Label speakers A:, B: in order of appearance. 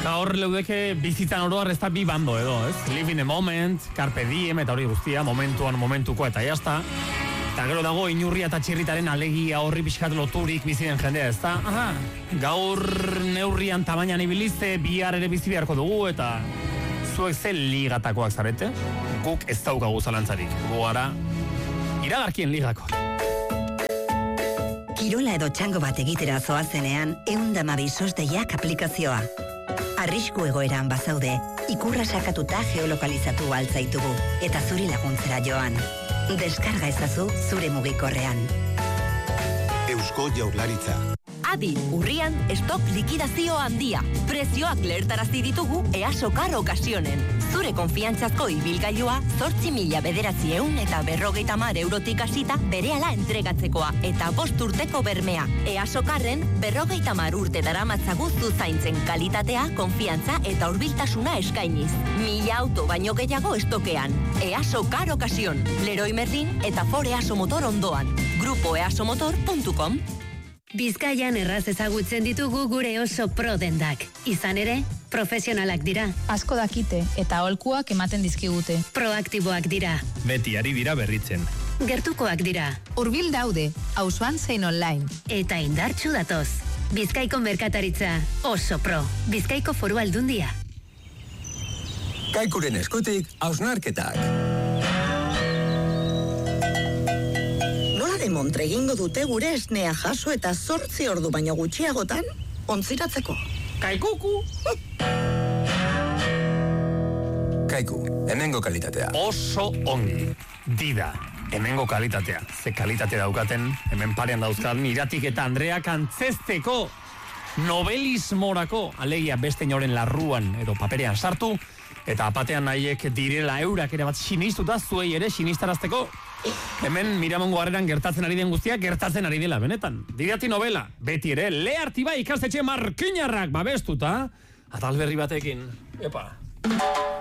A: Gaur leudeke bizitzan oroar ez da bi bando edo, ez? Live in a moment, carpe diem eta hori guztia, momentuan momentuko eta jazta. Eta gero dago inurria eta txirritaren alegia horri pixkat loturik biziren jendea, ez da? Aha, gaur neurrian tamainan ibilizte, bihar ere bizi beharko dugu eta zuek ze ligatakoak zarete? Guk ez daukagu zalantzarik, gu gara iragarkien ligako.
B: Kirola edo txango bat egitera zoazenean, 112 SOS-deiak aplikazioa. Arrisku egoeran bazaude, ikurra sakatuta geolokalizatu altzaitugu, eta zuri laguntzera joan. Deskarga ezazu zure mugikorrean.
C: Eusko Jaurlaritza.
D: Adi, urrian, estok likidazio handia. Prezioak lehertarazi ditugu EASO Car Occasionen. Zure konfiantzazko ibilgailua 8.950 eta 50 eurotik hasita berehala entregatzekoa eta 5 urteko bermea. EASO Carren 50 urte daramatzagu zuzaintzen kalitatea, konfiantza eta hurbiltasuna eskainiz. 1000 auto baino gehiago estokean. EASO Car Occasion, Leroy Merlin eta Ford EASO Motor ondoan. grupoeasomotor.com.
E: Bizkaian erraz ezagutzen ditugu gure oso pro dendak. Izan ere, profesionalak dira.
F: Asko dakite eta aholkuak ematen dizkigute.
E: Proaktiboak dira.
G: Beti ari dira berritzen.
E: Gertukoak dira.
F: Hurbil daude, auzoan zein online.
E: Eta indartsu datoz. Bizkaiko merkataritza oso pro. Bizkaiko Foru Aldundia.
C: Kaikuren eskutik hausnarketak.
H: Montre egingo dute gure esnea jaso eta 8 ordu baino gutxiagotan ontziratzeko.
A: Kaikuku!
C: Kaiku, hemengo kalitatea.
A: Oso ongi. Dida, hemengo kalitatea. Ze kalitate daukaten, hemen parean dauzkan Iratik eta Andreak antzesteko novelismorako, alegia beste inoren larruan edo paperean sartu, eta apatean nahiek direla eurak ere bat sinistuta zuei ere sinistarazteko. Hemen Miramongo Harreran gertatzen ari den guztia gertatzen ari dela, benetan. Dirati novela, beti ere, Leartiba ikastetxe markinarrak babestuta, atal berri batekin. Epa.